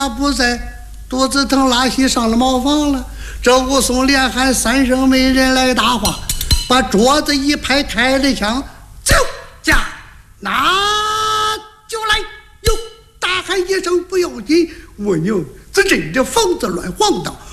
不在，肚子疼拉稀上了茅房了。这武松连喊3声没人来搭话，把桌子一拍，开了枪，走驾，拿就来！哟，大喊一声不要紧，我娘子真的房子乱晃荡。